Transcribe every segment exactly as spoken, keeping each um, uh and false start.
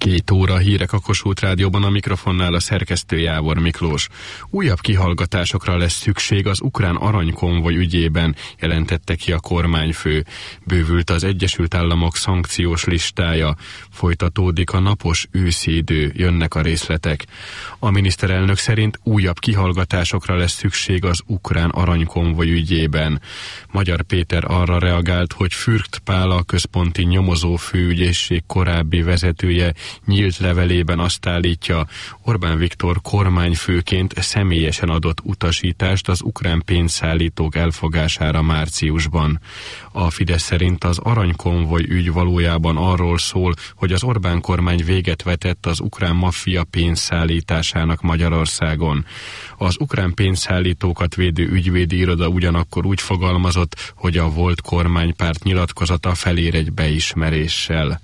Két óra hírek a Kossuth Rádióban, a mikrofonnál a szerkesztő Jávor Miklós. Újabb kihallgatásokra lesz szükség az ukrán aranykonvoj ügyében, jelentette ki a kormányfő. Bővült az Egyesült Államok szankciós listája. Folytatódik a napos őszi idő, jönnek a részletek. A miniszterelnök szerint újabb kihallgatásokra lesz szükség az ukrán aranykonvoj ügyében. Magyar Péter arra reagált, hogy Fürkt Pál, a központi nyomozó főügyészség korábbi vezetője, nyílt levelében azt állítja, Orbán Viktor kormányfőként személyesen adott utasítást az ukrán pénzszállítók elfogására márciusban. A Fidesz szerint az aranykonvoj ügy valójában arról szól, hogy az Orbán kormány véget vetett az ukrán maffia pénzszállításának Magyarországon. Az ukrán pénzszállítókat védő ügyvédi iroda ugyanakkor úgy fogalmazott, hogy a volt kormánypárt nyilatkozata felér egy beismeréssel.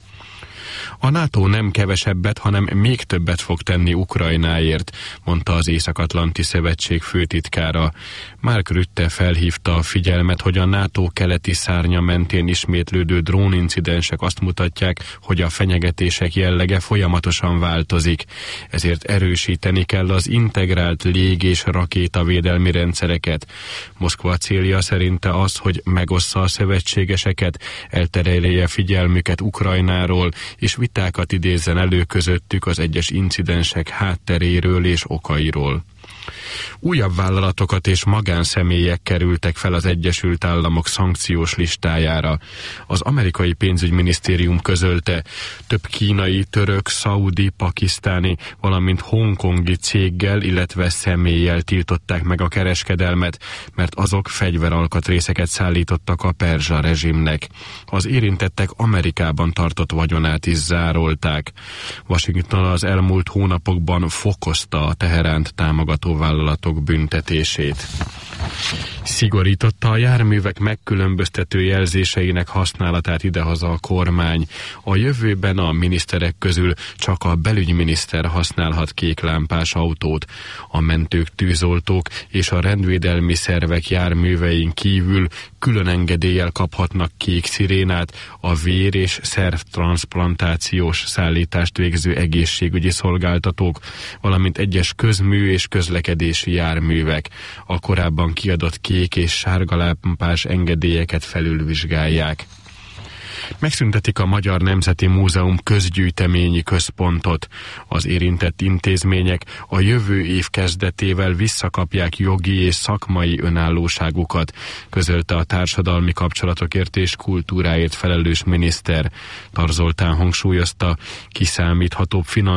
A NATO nem kevesebbet, hanem még többet fog tenni Ukrajnáért, mondta az Észak-Atlanti Szövetség főtitkára. Mark Rutte felhívta a figyelmet, hogy a NATO keleti szárnya mentén ismétlődő drónincidensek azt mutatják, hogy a fenyegetések jellege folyamatosan változik. Ezért erősíteni kell az integrált lég- és rakétavédelmi rendszereket. Moszkva célja szerinte az, hogy megossza a szövetségeseket, elterelje figyelmüket Ukrajnáról, és vitákat idézzen elő közöttük az egyes incidensek hátteréről és okairól. Újabb vállalatokat és magánszemélyek kerültek fel az Egyesült Államok szankciós listájára. Az amerikai pénzügyminisztérium közölte, több kínai, török, szaudi, pakisztáni, valamint hongkongi céggel, illetve személlyel tiltották meg a kereskedelmet, mert azok fegyveralkatrészeket szállítottak a perzsa rezsimnek. Az érintettek Amerikában tartott vagyonát is zárolták. Washington az elmúlt hónapokban fokozta a Teheránt támogató vállalatok büntetését. Szigorította a járművek megkülönböztető jelzéseinek használatát idehaza a kormány. A jövőben a miniszterek közül csak a belügyminiszter használhat kéklámpás autót. A mentők, tűzoltók és a rendvédelmi szervek járművein kívül külön engedéllyel kaphatnak kék szirénát a vér- és szervtranszplantációs szállítást végző egészségügyi szolgáltatók, valamint egyes közmű és közlekedési járművek. A korábban kiadott kék és sárga lámpás engedélyeket felülvizsgálják. Megszüntetik a Magyar Nemzeti Múzeum közgyűjteményi központot. Az érintett intézmények a jövő év kezdetével visszakapják jogi és szakmai önállóságukat, közölte a társadalmi kapcsolatokért és kultúráért felelős miniszter. Tar Zoltán hangsúlyozta, kiszámíthatóbb finanszírozásra